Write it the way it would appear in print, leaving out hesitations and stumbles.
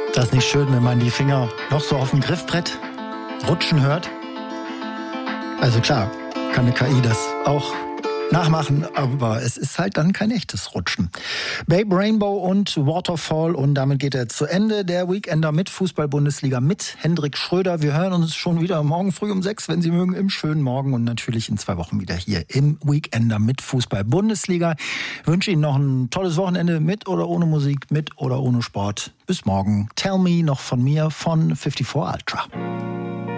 Das ist nicht schön, wenn man die Finger noch so auf dem Griffbrett rutschen hört. Also klar, kann eine KI das auch nachmachen, aber es ist halt dann kein echtes Rutschen. Babe Rainbow und Waterfall, und damit geht er zu Ende. Der Weekender mit Fußball-Bundesliga mit Hendrik Schröder. Wir hören uns schon wieder morgen früh um 6, wenn Sie mögen, im schönen Morgen, und natürlich in 2 Wochen wieder hier im Weekender mit Fußball-Bundesliga. Ich wünsche Ihnen noch ein tolles Wochenende mit oder ohne Musik, mit oder ohne Sport. Bis morgen. Tell Me noch von mir von 54 Ultra.